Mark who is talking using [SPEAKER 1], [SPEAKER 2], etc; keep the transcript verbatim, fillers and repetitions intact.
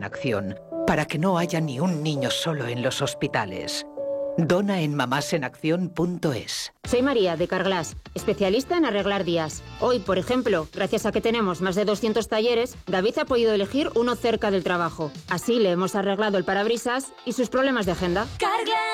[SPEAKER 1] Acción, para que no haya ni un niño solo en los hospitales. Dona en mamasenaccion punto es.
[SPEAKER 2] Soy María, de Carglass, especialista en arreglar días. Hoy, por ejemplo, gracias a que tenemos más de doscientos talleres, David ha podido elegir uno cerca del trabajo. Así le hemos arreglado el parabrisas y sus problemas de agenda.
[SPEAKER 3] Carglass.